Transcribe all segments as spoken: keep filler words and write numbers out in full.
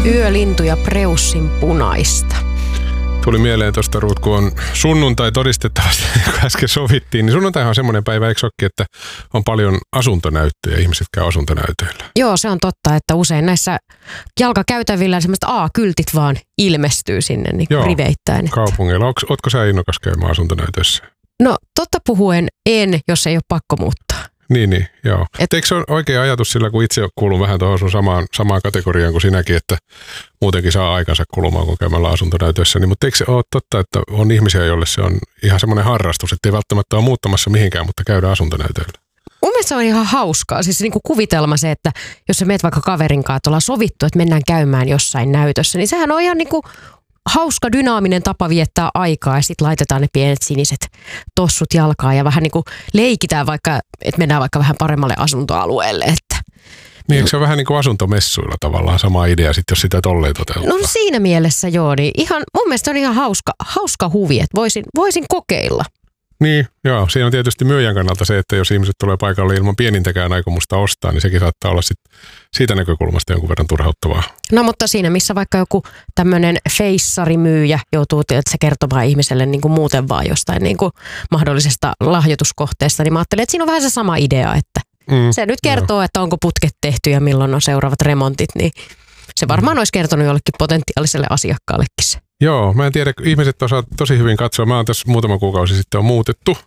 Yölintu ja Preussin punaista. Tuli mieleen tuosta, Ruut, kun on sunnuntai todistettavasti, kun äsken sovittiin, niin sunnuntai on semmoinen päivä, eikö olekin, että on paljon asuntonäyttöjä, ihmiset käy asuntonäytöillä. Joo, se on totta, että usein näissä jalkakäytävillä semmoiset A-kyltit vaan ilmestyy sinne niin Joo, riveittäin. kaupungeilla. Ootko, ootko sä innokas käymään asuntonäytöissä? No totta puhuen en, jos ei ole pakko muuttaa. Niin, niin, joo. Et, Eikö se ole oikea ajatus sillä, kun itse kuulun vähän tuohon sun samaan, samaan kategoriaan kuin sinäkin, että muutenkin saa aikansa kulumaan, kun käymällä asuntonäytössä. Niin, mutta eikö se ole totta, että on ihmisiä, joille se on ihan semmoinen harrastus, että ei välttämättä ole muuttamassa mihinkään, mutta käydään asuntonäytöillä? Mun mielestä se on ihan hauskaa. Siis niin kuin kuvitelma se, että jos sä meet vaikka kaverin kanssa, että ollaan sovittu, että mennään käymään jossain näytössä, niin sehän on ihan niin kuin hauska, dynaaminen tapa viettää aikaa ja sitten laitetaan ne pienet siniset tossut jalkaan ja vähän niin kuin leikitään vaikka, että mennään vaikka vähän paremmalle asuntoalueelle. Että. Niin, eikö se ole vähän niin kuin asuntomessuilla tavallaan sama idea sitten, jos sitä tolleen toteuttaa? No siinä mielessä joo, niin ihan, mun mielestä on ihan hauska, hauska huvi, että voisin, voisin kokeilla. Niin, joo. Siinä on tietysti myyjän kannalta se, että jos ihmiset tulee paikalle ilman pienintäkään aikomusta ostaa, niin sekin saattaa olla sit siitä näkökulmasta jonkun verran turhauttavaa. No mutta siinä, missä vaikka joku tämmöinen feissarimyyjä joutuu se kertomaan ihmiselle niin kuin muuten vaan jostain niin kuin mahdollisesta lahjoituskohteesta, niin mä ajattelin, että siinä on vähän se sama idea, että mm, se nyt kertoo, joo. että onko putket tehty ja milloin on seuraavat remontit, niin se varmaan mm. olisi kertonut jollekin potentiaaliselle asiakkaallekin se. Joo, mä en tiedä, ihmiset osaa tosi hyvin katsoa. Mä oon tässä muutama kuukausi sitten on muutettu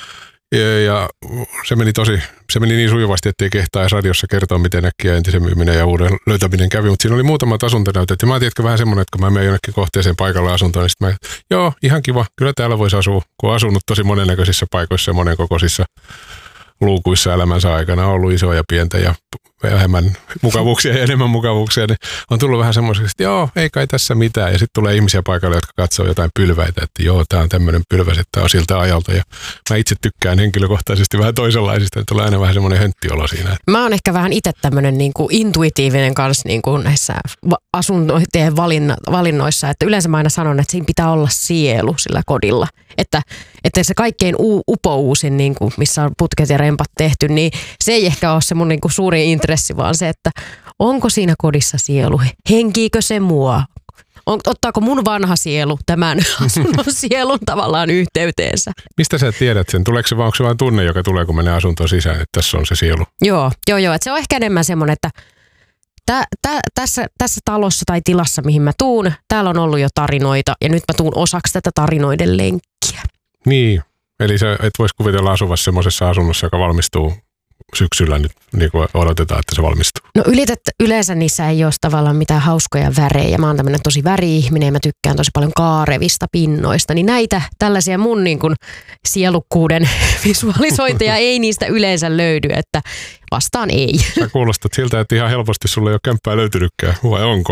ja, ja se meni tosi, se meni niin sujuvasti, ettei kehtaa edes radiossa kertoa, miten äkkiä entisen myyminen ja uuden löytäminen kävi, mutta siinä oli muutamat asuntonäytöt ja mä tiedätkö vähän semmoinen, että kun mä menen jonnekin kohteeseen paikalle asuntoon, niin sitten mä, joo, ihan kiva, kyllä täällä voisi asua, kun on asunut tosi monennäköisissä paikoissa ja monenkokoisissa luukuissa elämänsä aikana, on ollut isoja ja pientä ja vähemmän mukavuuksia ja enemmän mukavuuksia, niin on tullut vähän semmoiseksi, että joo, ei kai tässä mitään. Ja sitten tulee ihmisiä paikalle, jotka katsoo jotain pylväitä, että joo, tämä on tämmöinen pylväs, että tämä on siltä ajalta. Ja mä itse tykkään henkilökohtaisesti vähän toisenlaisista, että tulee aina vähän semmoinen hönttiolo siinä. Mä oon ehkä vähän itse tämmöinen niin kuin intuitiivinen kanssa niin kuin näissä asuntojen valinna, valinnoissa, että yleensä mä aina sanon, että siinä pitää olla sielu sillä kodilla. Että, että se kaikkein u, upouusin, niin kuin, missä on putket ja rempat tehty, niin se ei ehkä ole se mun niin kuin suurin intressi, vaan se, että onko siinä kodissa sielu, henkiikö se mua, on, ottaako mun vanha sielu tämän asunnon sielun tavallaan yhteyteensä. Mistä sä tiedät sen? Tuleeko se vaan, onko se vain tunne, joka tulee, kun menee asuntoon sisään, että tässä on se sielu? Joo, joo, joo, että se on ehkä enemmän semmoinen, että tä, tä, tässä, tässä talossa tai tilassa, mihin mä tuun, täällä on ollut jo tarinoita ja nyt mä tuun osaksi tätä tarinoiden lenkkiä. Niin, eli sä et vois kuvitella asuvassa semmoisessa asunnossa, joka valmistuu syksyllä nyt, niin kuin odotetaan, että se valmistuu. No ylitet, yleensä niissä ei ole tavallaan mitään hauskoja värejä. Mä oon tämmönen tosi väri-ihminen ja mä tykkään tosi paljon kaarevista pinnoista. Niin näitä tällaisia mun niin kuin sielukkuuden visualisointeja ei niistä yleensä löydy, että vastaan ei. Sä kuulostat siltä, että ihan helposti sulle ei ole kämppää löytynytkään, vai onko?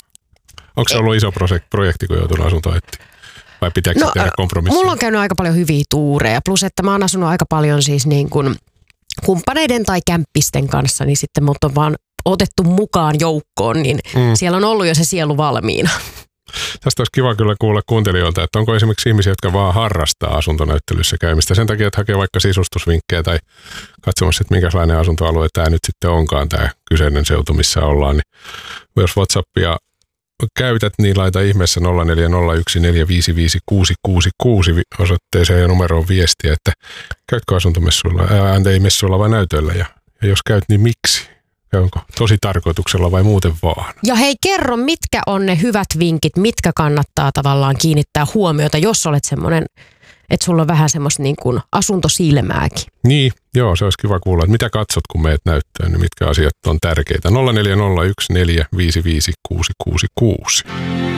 Onko se ollut iso projekti, kun joutunut asuntoon etsiä? Vai pitääkö no, tehdä kompromissia? Mulla on käynyt aika paljon hyviä tuureja, plus että mä oon asunut aika paljon siis niin kuin kumppaneiden tai kämppisten kanssa, niin sitten mut on vaan otettu mukaan joukkoon, niin mm. siellä on ollut jo se sielu valmiina. Tästä olisi kiva kyllä kuulla kuuntelijoilta, että onko esimerkiksi ihmisiä, jotka vaan harrastaa asuntonäyttelyssä käymistä sen takia, että hakee vaikka sisustusvinkkejä tai katsomassa, että minkälainen asuntoalue tämä nyt sitten onkaan, tämä kyseinen seutu, missä ollaan. Niin jos WhatsAppia käytät, niin laita ihmeessä nolla neljä nolla yksi neljä viisi viisi kuusi kuusi kuusi osoitteeseen ja numeroon viestiä, että käytkö asuntomessuilla, ää, ei messuilla vai näytöillä ja, ja jos käyt, niin miksi? Onko tosi tarkoituksella vai muuten vaan? Ja hei, kerro, mitkä on ne hyvät vinkit, mitkä kannattaa tavallaan kiinnittää huomiota, jos olet semmoinen, että sulla on vähän semmoista niin kuin asuntosilmääkin. Niin, joo, se olisi kiva kuulla, että mitä katsot, kun meet näyttöön, niin mitkä asiat on tärkeitä. nolla neljä nolla yksi neljä viisi viisi kuusi kuusi kuusi.